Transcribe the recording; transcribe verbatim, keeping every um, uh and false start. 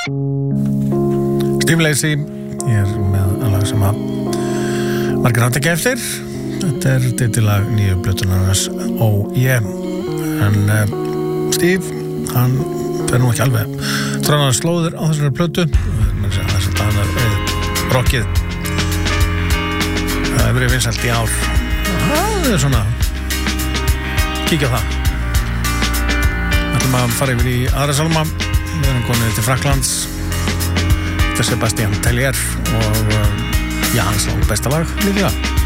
Steve Lacy, ég er með lag sem að margir hann tekja eftir. Þetta er titilag nýju plötunar hans Oh Yeah. En uh, Steve, hann fer nú ekki alveg þrannar slóðir á þessari plötu. Þess að hann er rockið. Það hefur verið vinsælt í ár. Það er svona, kíkja á það. Við ætlum að fara yfir í aðra sálma. Við erum konið til Frakklands. Þetta er Sebastian Tellier og uh, já, hans lag besta lag líka.